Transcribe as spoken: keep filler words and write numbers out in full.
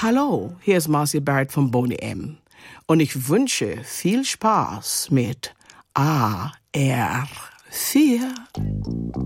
Hallo, hier ist Marcia Barrett von Boney M. Und ich wünsche viel Spaß mit A R vier.